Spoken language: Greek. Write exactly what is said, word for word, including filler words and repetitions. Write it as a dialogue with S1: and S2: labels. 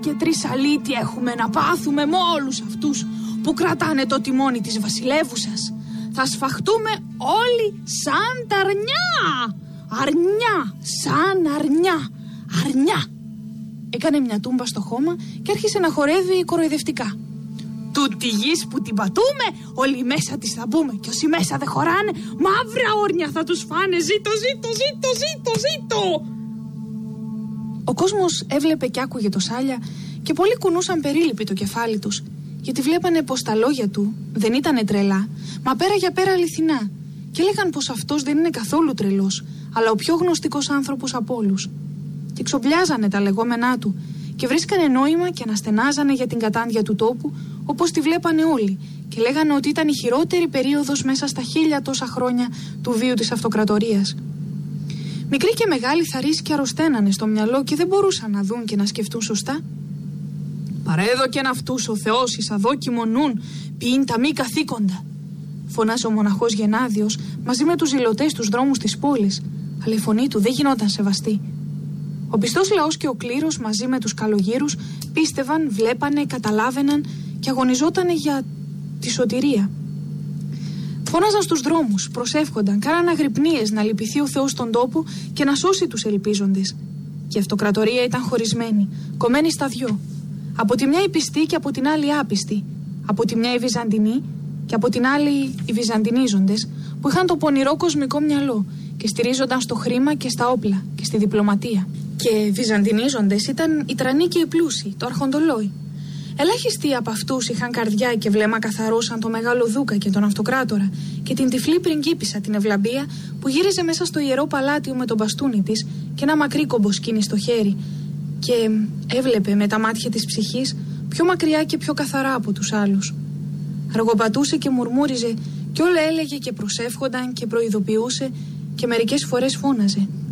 S1: και τρεις αλήτη έχουμε να πάθουμε με όλους αυτούς που κρατάνε το τιμόνι της βασιλεύουσας. Θα σφαχτούμε όλοι σαν τα αρνιά. Αρνιά, σαν αρνιά, αρνιά. Έκανε μια τούμπα στο χώμα και άρχισε να χορεύει κοροϊδευτικά. Τούτη γης που την πατούμε, όλοι μέσα της θα μπούμε. Και όσοι μέσα δεν χωράνε, μαύρα όρνια θα τους φάνε. Ζήτω, ζήτω, ζήτω, ζήτω, ζήτω. Ο κόσμος έβλεπε και άκουγε το Σάλια και πολλοί κουνούσαν περίληποι το κεφάλι τους, γιατί βλέπανε πως τα λόγια του δεν ήτανε τρελά, μα πέρα για πέρα αληθινά, και έλεγαν πως αυτός δεν είναι καθόλου τρελός, αλλά ο πιο γνωστικός άνθρωπος από όλους. Και ξοπλιάζανε τα λεγόμενά του και βρίσκανε νόημα και αναστενάζανε για την κατάντια του τόπου, όπως τη βλέπανε όλοι, και λέγανε ότι ήταν η χειρότερη περίοδος μέσα στα χίλια τόσα χρόνια του βίου της αυτοκρατορίας. Μικροί και μεγάλοι θαρρύσκοι αρρωσταίνανε στο μυαλό και δεν μπορούσαν να δουν και να σκεφτούν σωστά. «Παρέδοκεν αυτούς ο Θεός εις αδόκιμο νουν, ποιήν τα μη καθήκοντα», φωνάζει ο μοναχός Γενάδιος μαζί με τους ζηλωτές στους δρόμους της πόλης, αλλά η φωνή του δεν γινόταν σεβαστή. Ο πιστός λαός και ο κλήρος μαζί με τους καλογύρους πίστευαν, βλέπανε, καταλάβαιναν και αγωνιζότανε για τη σωτηρία. Φώναζαν στους δρόμους, προσεύχονταν, κάναν αγρυπνίες να λυπηθεί ο Θεός στον τόπο και να σώσει τους ελπίζοντες. Και η αυτοκρατορία ήταν χωρισμένη, κομμένη στα δυο. Από τη μια οι πιστοί και από την άλλη οι άπιστοι. Από τη μια οι Βυζαντινοί και από την άλλη οι Βυζαντινίζοντες, που είχαν το πονηρό κοσμικό μυαλό και στηρίζονταν στο χρήμα και στα όπλα και στη διπλωματία. Και Βυζαντινίζοντες ήταν οι τρανοί και οι πλούσιοι, το αρχοντολόι. Ελάχιστοι από αυτούς είχαν καρδιά και βλέμμα καθαρό σαν το μεγάλο Δούκα και τον Αυτοκράτορα και την τυφλή πριγκίπισσα την Ευλαμπία που γύριζε μέσα στο ιερό παλάτιο με τον μπαστούνι της και ένα μακρύ κομποσκίνη στο χέρι και έβλεπε με τα μάτια της ψυχής πιο μακριά και πιο καθαρά από τους άλλους. Αργοπατούσε και μουρμούριζε και όλα έλεγε και προσεύχονταν και προειδοποιούσε και μερικές φορές φώναζε.